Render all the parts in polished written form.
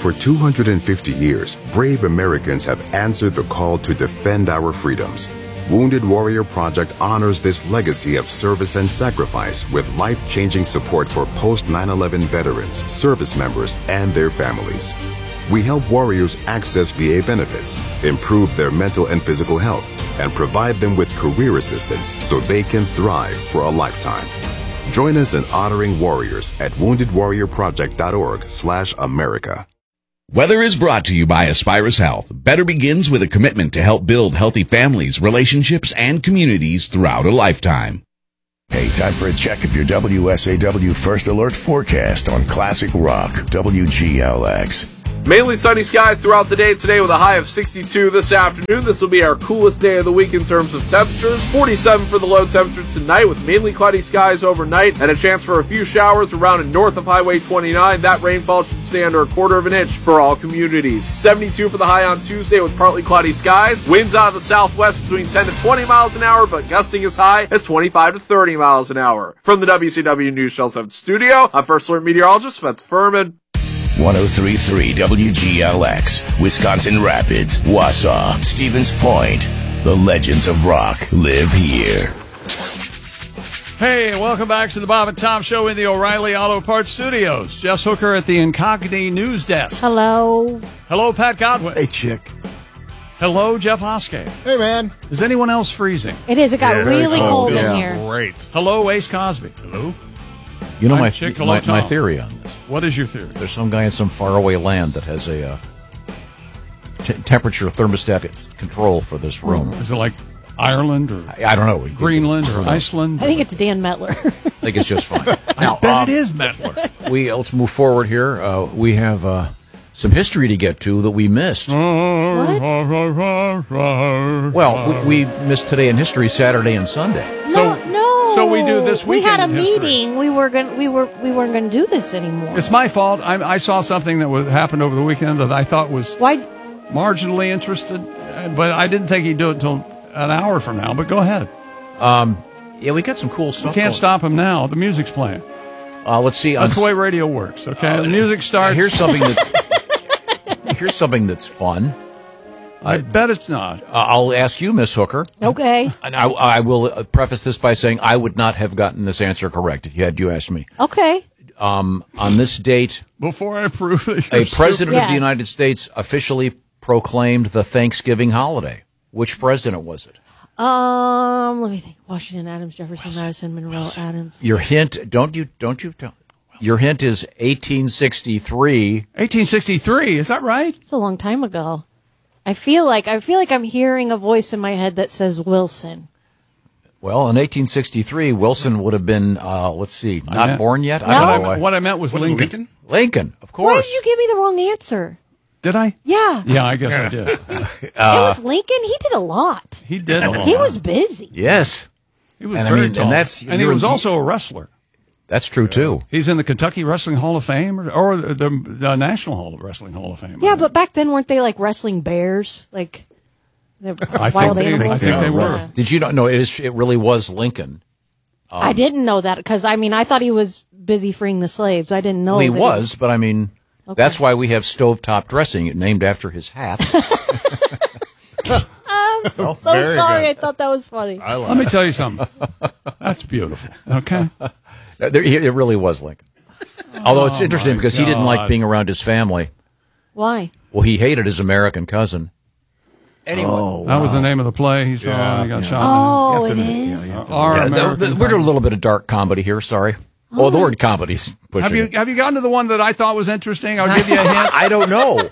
For 250 years, brave Americans have answered the call to defend our freedoms. Wounded Warrior Project honors this legacy of service and sacrifice with life-changing support for post-9/11 veterans, service members, and their families. We help warriors access VA benefits, improve their mental and physical health, and provide them with career assistance so they can thrive for a lifetime. Join us in honoring warriors at woundedwarriorproject.org/America. Weather is brought to you by Aspirus Health. Better begins with a commitment to help build healthy families, relationships, and communities throughout a lifetime. Hey, time for a check of your WSAW First Alert forecast on Classic Rock, WGLX. Mainly sunny skies throughout the day today with a high of 62 this afternoon. This will be our coolest day of the week in terms of temperatures. 47 for the low temperature tonight with mainly cloudy skies overnight and a chance for a few showers around and north of Highway 29. That rainfall should stay under a quarter of an inch for all communities. 72 for the high on Tuesday with partly cloudy skies. Winds out of the southwest between 10 to 20 miles an hour, but gusting as high as 25 to 30 miles an hour. From the WCW News Shell 7 studio, I'm First Alert Meteorologist Spencer Furman. 103.3 WGLX, Wisconsin Rapids, Wausau, Stevens Point. The legends of rock live here. Hey, welcome back to the Bob and Tom Show in the O'Reilly Auto Parts Studios. Jess Hooker at the Incognito News Desk. Hello. Hello, Pat Godwin. Hey, chick. Hello, Jeff Hoskey. Hey, man. Is anyone else freezing? It is. It got really cold in Yeah. here. Great. Hello, Ace Cosby. Hello. You know Hi, my Chick. Hello, my Tom. theory on this. What is your theory? There's some guy in some faraway land that has a temperature thermostat control for this room. Is it like Ireland or I don't know. Greenland or Iceland? I think it's Dan Metler. I think it's just fine. Now, I bet it is Metler. let's move forward here. We have some history to get to that we missed. What? Well, we missed today in history, Saturday and Sunday. So- No. so we do this We had a weekend in history. meeting. We weren't going to do this anymore. It's my fault. I saw something that happened over the weekend that I thought was Why? marginally interested, but I didn't think he'd do it until an hour from now. But go ahead. Yeah, we got some cool stuff. You can't going. stop him now. The music's playing. Let's see. That's the way radio works. Okay, the music starts. Here's something that's fun. I bet it's not. I'll ask you, Miss Hooker. Okay. And I will preface this by saying I would not have gotten this answer correct if you asked me. Okay. On this date, Before I prove that a you're president of Yeah. the United States officially proclaimed the Thanksgiving holiday. Which president was it? Let me think. Washington, Adams, Jefferson, Madison, Monroe, Adams. Your hint, don't you tell. Your hint is 1863. 1863. Is that right? It's a long time ago. I feel like I'm hearing a voice in my head that says Wilson. Well, in 1863, Wilson would have been, let's see, not born yet? I don't know. What I meant was Lincoln. Lincoln, of Why course. did you give me the wrong answer? Did I? Yeah. Yeah, I guess I did. It was Lincoln. He did a lot. He did. He was busy. Yes, He was And I very mean, and tall. that's- and he you're- was also a wrestler. that's true, too. He's in the Kentucky Wrestling Hall of Fame or the National Wrestling Hall of Fame. Yeah, but back then weren't they like wrestling bears? Like the wild animals? I think they were. Yeah. Did you not know it really was Lincoln? I didn't know that because I thought he was busy freeing the slaves. I didn't know Well, he that was, but I mean, that's why we have stovetop dressing, named after his hat. I'm so sorry. I thought that was funny. Let me tell you something. That's beautiful. Okay. It really was Lincoln. Although it's interesting because he didn't like being around his family. Why? Well, he hated his American cousin. Anyway, That was the name of the play he saw. He got shot. Oh, it is. Our American we're doing a little bit of dark comedy here. Sorry. Oh, the word comedy's pushing. Have you gotten to the one that I thought was interesting? I'll give you a hint. I don't know.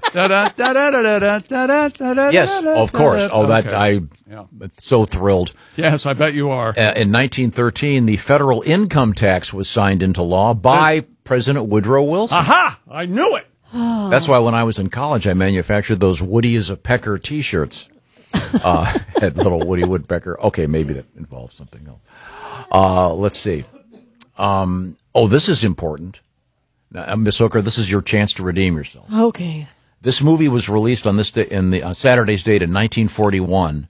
Yes, of course. Oh, that I'm so thrilled. Yes, I bet you are. In 1913, the federal income tax was signed into law by President Woodrow Wilson. Aha! I knew it. That's why when I was in college, I manufactured those Woody is a Pecker T-shirts. Had little Woody Woodpecker. Okay, maybe that involves something else. Let's see. This is important. Now, Miss Hooker, this is your chance to redeem yourself. Okay. This movie was released on this day, in the Saturday's date in 1941.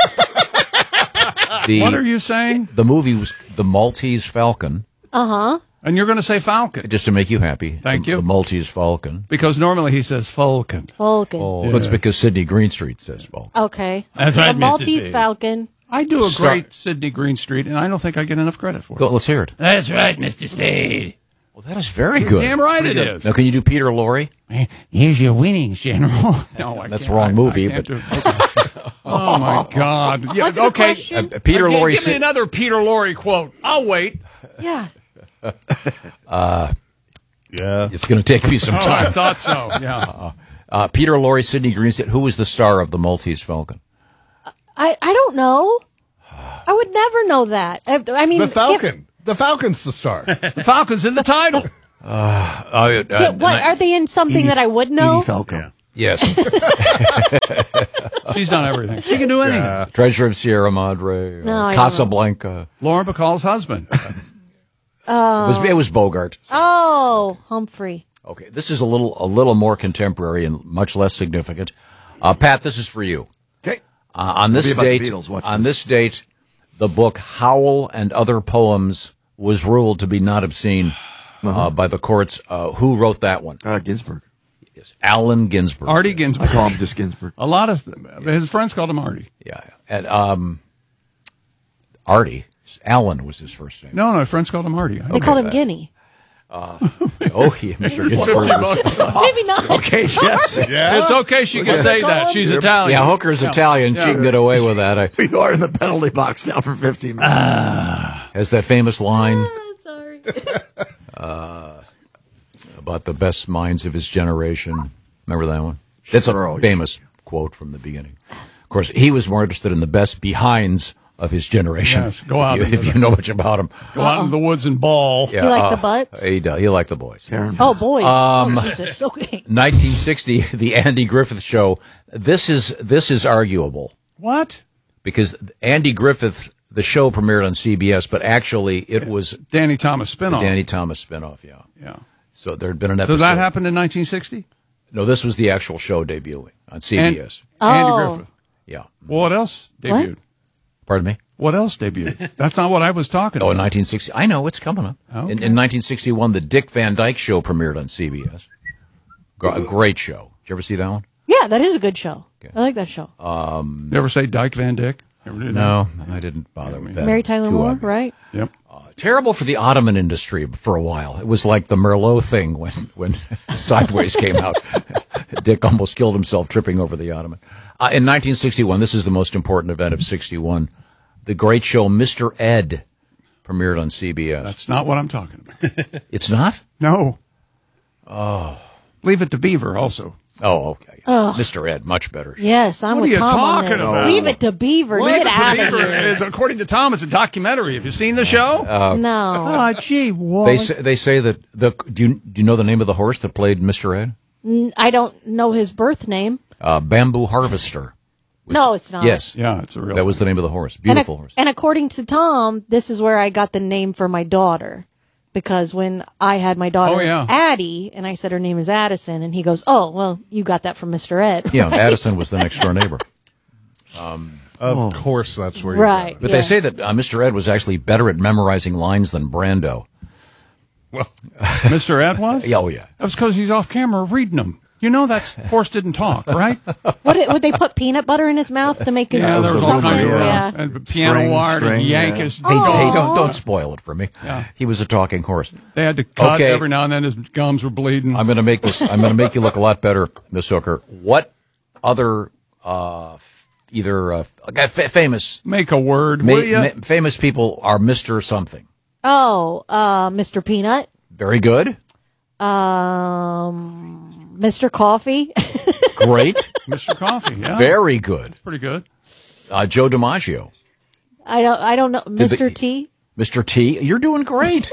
What are you saying? The movie was The Maltese Falcon. Uh-huh. And you're going to say Falcon. Just to make you happy. Thank you. The Maltese Falcon. Because normally he says Falcon. Falcon. Oh, that's because Sidney Greenstreet says Falcon. Okay. That's The right, Mr. Maltese Speed. Falcon. I do a great Sidney Greenstreet, and I don't think I get enough credit for it. Go, let's hear it. That's right, Mr. Spade. Well, that is very good. Damn right it is. Now, can you do Peter Lorre? Here's your winnings, General. No, I That's can't. the wrong movie, I can't but- do it. Oh, my God. Yeah, What's the okay. question? Peter Okay, Lorre. give me another Peter Lorre quote. I'll wait. Yeah. It's going to take me some Oh, I time. thought so. Yeah. Peter Lorre, Sidney Greenstreet. Who was the star of the Maltese Falcon? I don't know. I would never know that. I mean, The Falcon. The Falcon's the star. The Falcon's in the title. What are they in something that I would know? Edie Falco. Yes. She's done everything. She can do anything. Treasure of Sierra Madre. No, I don't Casablanca. Lauren Bacall's husband. It was Bogart. Oh, Humphrey. Okay, this is a little more contemporary and much less significant. Pat, this is for you. Okay. On this It'll be about date, the Beatles. Watch on this. this date, the book Howl and Other Poems was ruled to be not obscene by the courts. Who wrote that one? Ginsburg. Yes, Allen Ginsberg. Artie I Ginsberg. call him just Ginsburg. A lot of his friends called him Artie. Yeah, and Artie. Allen was his first name. No, his friends called him Artie. They called him Guinea. Oh, yeah, Mr. Ginsburg. Maybe not. Okay, Jess. Yeah. It's okay. She can say that. She's Italian. Yeah, Hooker's Italian. She can get away with that. We are in the penalty box now for 15 minutes. Has that famous line Sorry. about the best minds of his generation. Remember that one? It's Sure. a famous quote from the beginning. Of course, he was more interested in the best behinds of his generation. Yes, go out if you know much about him. Go out in the woods and ball. Yeah, You like the butts? He liked the boys. Karen. Oh, boys. Oh, Jesus. Okay. 1960, the Andy Griffith Show. This is arguable What? because Andy Griffith, the show premiered on CBS, but actually it was Danny Thomas the spinoff. Danny Thomas spinoff. Yeah. Yeah. So there had been an episode. Does that happen in 1960? No, this was the actual show debuting on CBS. Andy Oh. Griffith. Yeah. Well, what else debuted? Pardon me? What else debuted? That's not what I was talking Oh, in about. 1960. I know, it's coming up. Okay. In 1961, the Dick Van Dyke Show premiered on CBS. A great show. Did you ever see that one? Yeah, that is a good show. I like that show. You ever say Dyke Van Dyke? Ever do that? No, I didn't bother with that. Mary It was Tyler too Moore, obvious. right? Yep. Terrible for the Ottoman industry for a while. It was like the Merlot thing when Sideways came out. Dick almost killed himself tripping over the Ottoman. In 1961, this is the most important event of 61, the great show Mr. Ed premiered on CBS. That's not what I'm talking about. It's not? No. Oh. Leave It to Beaver also. Oh, okay. Mr. Ed, much better. Yes, I'm What with are you Tom on talking this. about? Leave it to Beaver. Get out of Beaver here. is, according to Tom, it's a documentary. Have you seen the show? No. Oh, gee, Wally. They say that do you know the name of the horse that played Mr. Ed? I don't know his birth name. Bamboo Harvester. No, it's not. Yes. Yeah, it's a real. That was the name of the horse. And, Beautiful horse. and according to Tom, this is where I got the name for my daughter. Because when I had my daughter, Oh, yeah. Addie, and I said her name is Addison, and he goes, "Oh, well, you got that from Mr. Ed." Yeah, right? Addison was the next door neighbor. Of course, that's where you Right. But Yeah. they say that Mr. Ed was actually better at memorizing lines than Brando. Mr. Ed was? Yeah, oh, yeah. That's because he's off camera reading them. You know that horse didn't talk, right? Would they put peanut butter in his mouth to make his Yeah, there was all talk kinds of weird? yeah. and piano String, wire to string, yank yeah. his. Hey, don't spoil it for me. Yeah. He was a talking horse. They had to cut Okay. every now and then. His gums were bleeding. I'm going to make you look a lot better, Miss Hooker. What other famous Make a word, will ya? famous people are Mr. something? Oh, Mr. Peanut, Very good. Mr. Coffee. Great. Mr. Coffee. Yeah, Very good. pretty good. Joe DiMaggio. I don't know. Did Mr. the- T. Mr. T. You're doing great.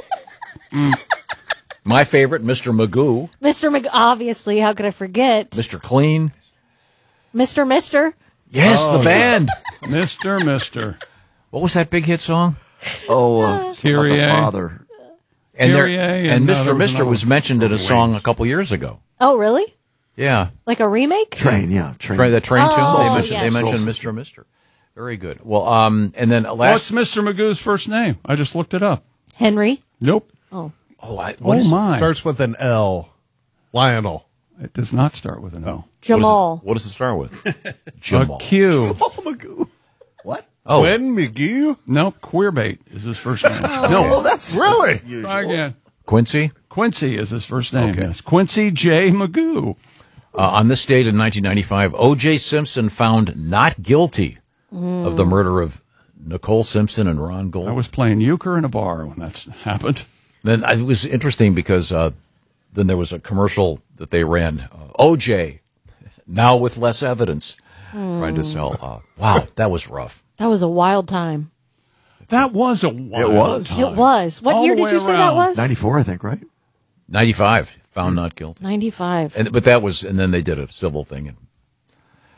My favorite, Mr. Magoo. Mr. Obviously, how could I forget? Mr. Clean. Mr. Mister. Yes, the band. Mister. What was that big hit song? Kyrie. the father. And Kyrie, and, Mr. there was Mr. another was mentioned in a song a couple years ago. Oh, really? Yeah. Like a remake? Train, yeah. Train. That train tune. Oh, They yes. mentioned Mr. Mr. Very good. Well, and then What's last. Mr. Magoo's first name? I just looked it up. Henry. Nope. Oh. What is it? my. Starts with an L. Lionel. It does not start with an O. Jamal. What does it start with? A Jamal. Q. What? Oh. Quinn McGee? Nope, Queerbait is his first name. No, that's really. Try again. Quincy? Quincy is his first name, Okay. yes. Quincy J. Magoo. On this date in 1995, O.J. Simpson found not guilty of the murder of Nicole Simpson and Ron Gold. I was playing euchre in a bar when that happened. Then it was interesting because then there was a commercial that they ran. O.J., now with less evidence, trying to sell. Wow, that was rough. That was a wild time. That was a wild was. time. It was. What All year the did way you say that around. was? 94, I think, right? 95, found not guilty. 95. But that was, and then they did a civil thing, and